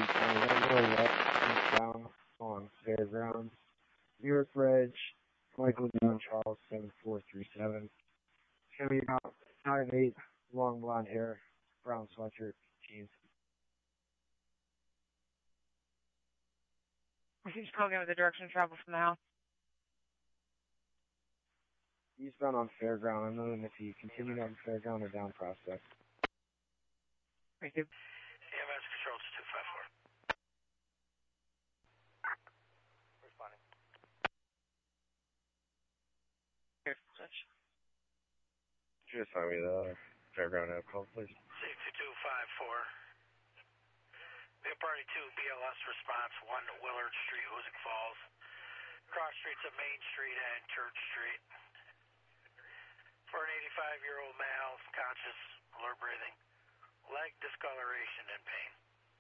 Let know yet. Down on Fairgrounds. New York Reg, Michael John Charles 7437. Show me about 5'8", long blonde hair, brown sweatshirt, jeans. We can just go again with the direction of travel from the house. Eastbound on Fairground. I'm knowing if you continue on Fairground or down Prospect. Thank you. EMS controls 254. Responding. Here, switch. Just find me the Fairground app call, please. Safety 254. We have Party 2, BLS response, 1 Willard Street, Hoosick Falls. Cross streets of Main Street and Church Street. For an 85-year-old male, conscious, alert breathing, leg discoloration and pain.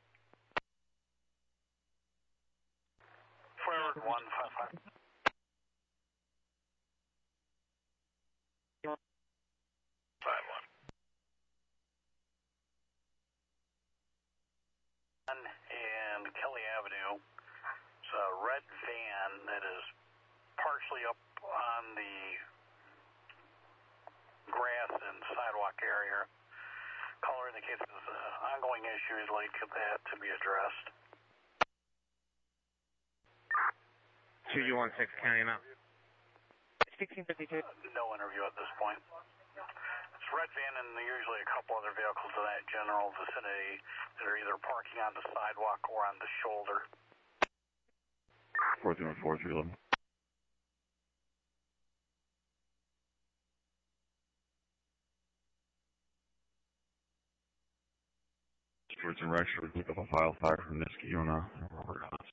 Forward 155. And Kelly Avenue, it's a red van that is partially up on the grass and sidewalk area. Caller indicates there's an ongoing issue. He'd like that to be addressed. 2116, County Mount. 1652. No interview at this point. It's red van and usually a couple other vehicles in that general vicinity that are either parking on the sidewalk or on the shoulder. 4314311. Sports and Rex, we pick up a file fire from Niski on